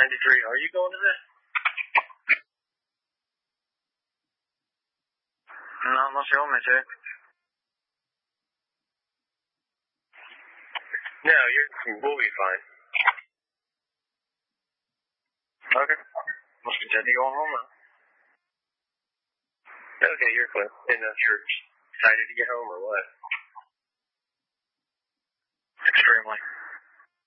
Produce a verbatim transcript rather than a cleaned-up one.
ninety-three, are you going to this? No, unless you want me to. No, you're, we'll be fine. Okay. Let's continue going home now. Okay, you're clear. Didn't know if you're excited to get home or what. Extremely.